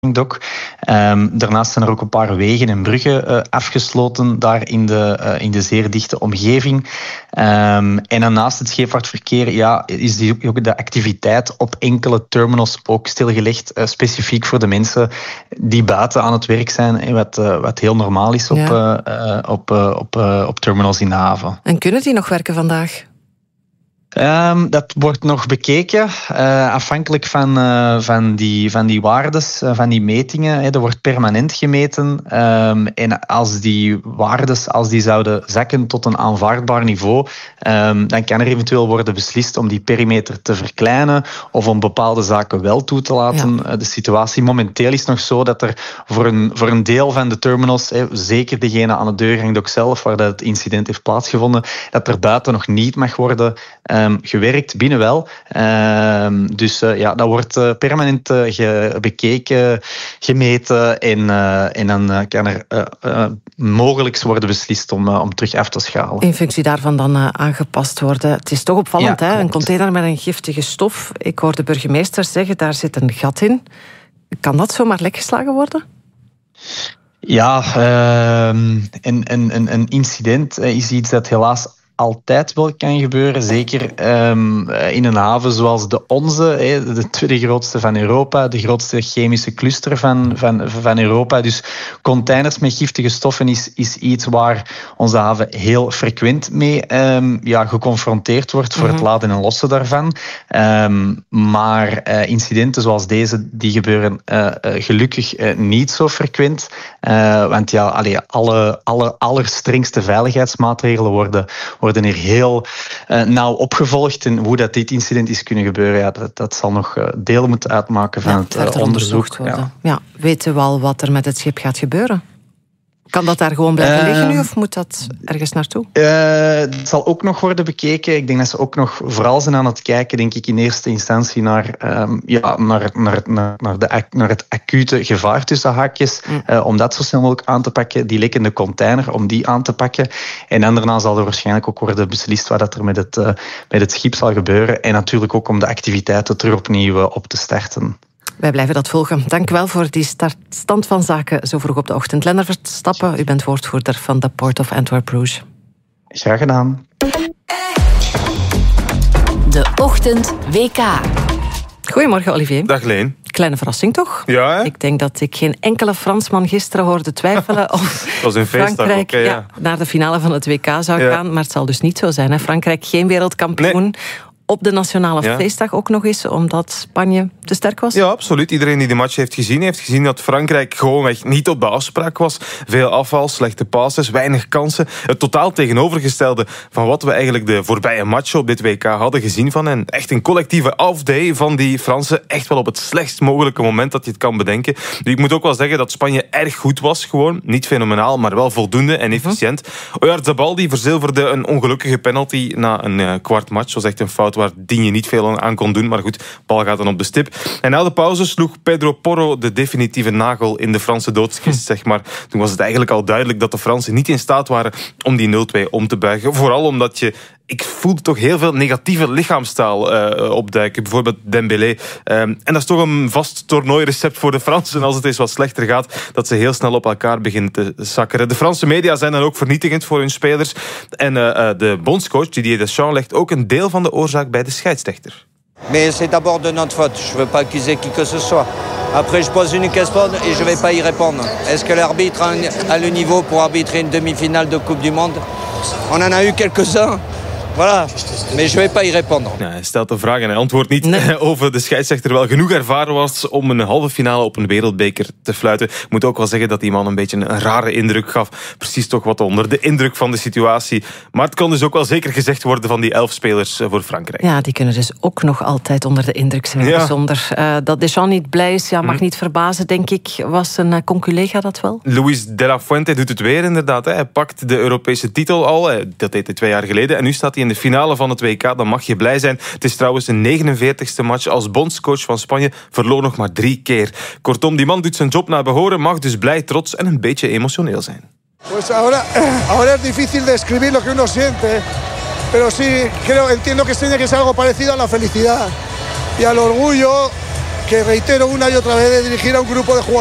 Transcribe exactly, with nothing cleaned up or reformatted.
Dok. Um, daarnaast zijn er ook een paar wegen en bruggen uh, afgesloten daar in de, uh, in de zeer dichte omgeving. Um, en dan naast het scheepvaartverkeer ja, is die ook de activiteit op enkele terminals ook stilgelegd, uh, specifiek voor de mensen die buiten aan het werk zijn, wat, uh, wat heel normaal is op, ja. uh, uh, op, uh, op, uh, op terminals in de haven. En kunnen die nog werken vandaag? Um, dat wordt nog bekeken, uh, afhankelijk van, uh, van, die, van die waardes, uh, van die metingen. Hè. Er wordt permanent gemeten. Um, en als die waardes als die zouden zakken tot een aanvaardbaar niveau, um, dan kan er eventueel worden beslist om die perimeter te verkleinen of om bepaalde zaken wel toe te laten. Ja. Uh, de situatie momenteel is nog zo dat er voor een, voor een deel van de terminals, hè, zeker degene aan de deurgangdok zelf, waar dat het incident heeft plaatsgevonden, dat er buiten nog niet mag worden uh, Um, gewerkt, binnen wel. Um, dus uh, ja, dat wordt uh, permanent uh, ge- bekeken, gemeten en, uh, en dan uh, kan er uh, uh, mogelijk worden beslist om, uh, om terug af te schalen. In functie daarvan dan uh, aangepast worden. Het is toch opvallend, ja, hè? Een container met een giftige stof. Ik hoor de burgemeester zeggen, daar zit een gat in. Kan dat zomaar lekgeslagen worden? Ja, uh, een, een, een incident is iets dat helaas altijd wel kan gebeuren, zeker um, in een haven zoals de onze, hè, de tweede grootste van Europa, de grootste chemische cluster van, van, van Europa. Dus containers met giftige stoffen is, is iets waar onze haven heel frequent mee um, ja, geconfronteerd wordt voor mm-hmm. het laden en lossen daarvan. Um, maar uh, incidenten zoals deze, die gebeuren uh, uh, gelukkig uh, niet zo frequent. Uh, want ja, allee, alle, alle allerstrengste veiligheidsmaatregelen worden worden hier heel uh, nauw opgevolgd. En hoe dat dit incident is kunnen gebeuren, ja, dat, dat zal nog uh, deel moeten uitmaken van ja, het uh, onderzoek. Ja. Ja, weten we al wat er met het schip gaat gebeuren? Kan dat daar gewoon blijven liggen nu, of moet dat ergens naartoe? Uh, het zal ook nog worden bekeken. Ik denk dat ze ook nog vooral zijn aan het kijken, denk ik, in eerste instantie naar, um, ja, naar, naar, naar, naar, de, naar het acute gevaar tussen haakjes, mm. uh, om dat zo snel mogelijk aan te pakken. Die lekkende container, om die aan te pakken. En dan daarna zal er waarschijnlijk ook worden beslist wat er met het, uh, met het schip zal gebeuren. En natuurlijk ook om de activiteiten terug opnieuw uh, op te starten. Wij blijven dat volgen. Dank u wel voor die start, stand van zaken zo vroeg op de ochtend. Lennart Verstappen, u bent woordvoerder van de Port of Antwerp-Bruges. Graag gedaan. De Ochtend W K. Goedemorgen, Olivier. Dag, Leen. Kleine verrassing, toch? Ja, hè? Ik denk dat ik geen enkele Fransman gisteren hoorde twijfelen of dat was een Frankrijk okay, ja. Ja, naar de finale van het W K zou ja. gaan. Maar het zal dus niet zo zijn. Hè? Frankrijk geen wereldkampioen. Nee. Op de nationale ja. feestdag ook nog eens, omdat Spanje te sterk was? Ja, absoluut. Iedereen die de match heeft gezien, heeft gezien dat Frankrijk gewoonweg niet op de afspraak was. Veel afval, slechte passes, weinig kansen. Het totaal tegenovergestelde van wat we eigenlijk de voorbije matchen op dit W K hadden gezien van hen. Echt een collectieve off-day van die Fransen. Echt wel op het slechtst mogelijke moment dat je het kan bedenken. Dus ik moet ook wel zeggen dat Spanje erg goed was gewoon. Niet fenomenaal, maar wel voldoende en efficiënt. Uh-huh. Oyarzabal die verzilverde een ongelukkige penalty na een uh, kwart match. Dat was echt een fout waar Dien je niet veel aan kon doen. Maar goed, bal gaat dan op de stip. En na de pauze sloeg Pedro Porro de definitieve nagel in de Franse doodskist, zeg maar. Toen was het eigenlijk al duidelijk dat de Fransen niet in staat waren om die nul twee om te buigen. Vooral omdat je... Ik voelde toch heel veel negatieve lichaamstaal uh, opduiken. Bijvoorbeeld Dembélé. Um, en dat is toch een vast toernooirecept voor de Fransen. Als het eens wat slechter gaat, dat ze heel snel op elkaar beginnen te sakkeren. De Franse media zijn dan ook vernietigend voor hun spelers. En uh, uh, de bondscoach, Didier Deschamps, legt ook een deel van de oorzaak bij de scheidsrechter. Mais c'est d'abord de notre faute. Je veux pas accuser qui que ce soit. Après, je pose une question et je vais pas y répondre. Est-ce que l'arbitre a le niveau pour arbitrer une demi-finale de Coupe du Monde? On en a eu quelques-uns. Voilà, mais je vais pas y répondre. Ja, hij stelt de vraag en hij antwoordt niet nee. over de scheidsrechter wel genoeg ervaren was om een halve finale op een wereldbeker te fluiten. Ik moet ook wel zeggen dat die man een beetje een rare indruk gaf. Precies toch wat onder de indruk van de situatie. Maar het kan dus ook wel zeker gezegd worden van die elf spelers voor Frankrijk. Ja, die kunnen dus ook nog altijd onder de indruk zijn. Ja. Bijzonder. Uh, dat Deschamps niet blij is, ja, mag hm. niet verbazen, denk ik. Was een uh, conculega dat wel? Luis de la Fuente doet het weer inderdaad. Hè. Hij pakt de Europese titel al. Dat deed hij twee jaar geleden. En nu staat hij in de finale van het W K, dan mag je blij zijn. Het is trouwens de negenenveertigste match als bondscoach van Spanje. Verloor nog maar drie keer. Kortom, die man doet zijn job naar behoren, mag dus blij, trots en een beetje emotioneel zijn. Pues ahora, ahora es difícil describir lo que uno siente, pero sí creo, entiendo que tiene que ser algo parecido a la felicidad y al orgullo que reitero una y otra vez, de dirigir a un grupo de jugadores.